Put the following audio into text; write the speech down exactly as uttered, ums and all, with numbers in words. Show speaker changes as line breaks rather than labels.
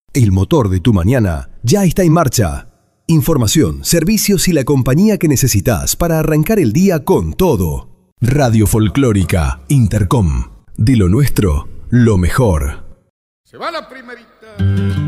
El motor de tu mañana ya está en marcha. Información, servicios y la compañía que necesitas para arrancar el día con todo. Radio Folclórica Intercom. De lo nuestro, lo mejor.
Se va la primerita.